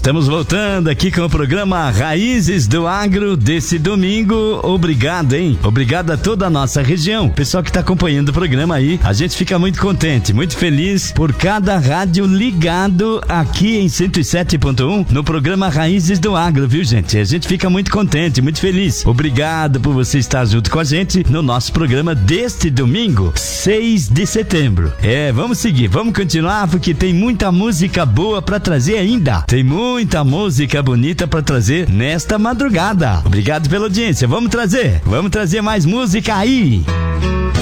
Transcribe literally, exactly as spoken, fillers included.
Estamos voltando aqui com o programa Raízes do Agro desse domingo. Obrigado, hein? Obrigado a toda a nossa região. Pessoal que está acompanhando o programa aí, a gente fica muito contente, muito feliz por cada rádio ligado aqui em cento e sete ponto um no programa Raízes do Agro, viu, gente? A gente fica muito contente, muito feliz. Obrigado por você estar junto com a gente no nosso programa deste domingo, seis de setembro. É, vamos seguir, vamos continuar porque tem muita música boa pra trazer ainda. Tem muita música bonita pra trazer nesta madrugada. Obrigado pela audiência. Vamos trazer, vamos trazer mais música aí.